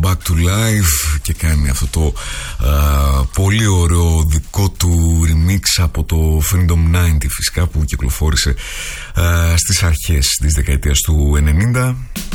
Back to Life και κάνει αυτό το πολύ ωραίο δικό του remix από το Freedom 90 φυσικά, που κυκλοφόρησε στις αρχές της δεκαετίας του 90.